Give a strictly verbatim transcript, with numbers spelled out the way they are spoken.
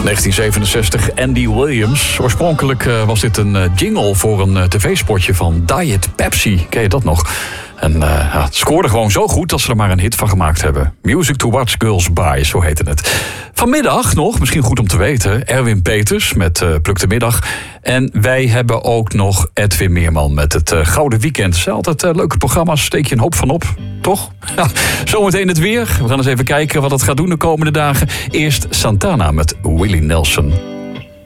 negentien zevenenzestig, Andy Williams. Oorspronkelijk uh, was dit een uh, jingle voor een uh, tv-spotje van Diet Pepsi. Ken je dat nog? En uh, ja, het scoorde gewoon zo goed dat ze er maar een hit van gemaakt hebben. Music to Watch Girls Buy, zo heette het. Vanmiddag nog, misschien goed om te weten, Erwin Peters met uh, Pluk de Middag. En wij hebben ook nog Edwin Meerman met het uh, Gouden Weekend. Het zijn altijd uh, leuke programma's, steek je een hoop van op, toch? Ja, zometeen het weer. We gaan eens even kijken wat het gaat doen de komende dagen. Eerst Santana met Willie Nelson.